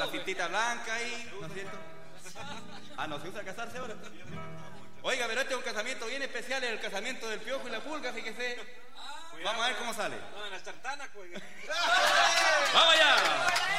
cintita blanca ahí, ¿no es cierto? Ah, no se usa casarse ahora. Oiga, pero este es un casamiento bien especial, es el casamiento del Piojo y la Pulga, fíjese. Vamos a ver cómo sale. No, en las tartanas, pues. ¡Vamos allá!